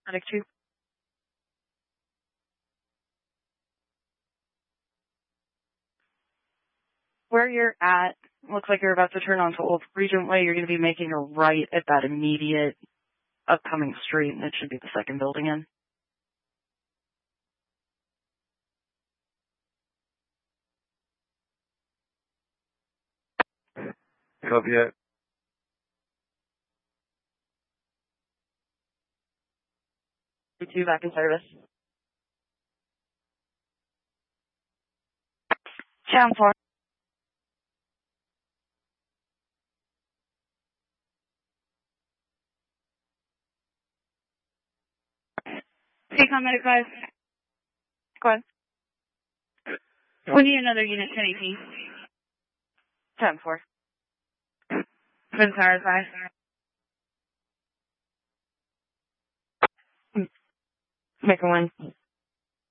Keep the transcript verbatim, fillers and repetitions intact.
Attic two. Where you're at, looks like you're about to turn onto Old Regent Way. You're going to be making a right at that immediate upcoming street, and it should be the second building in. Copy it. two back in service. Town four. Take on medic five. Go ahead. We need another unit, ten eighteen. ten four. Twin Towers five. Make a win.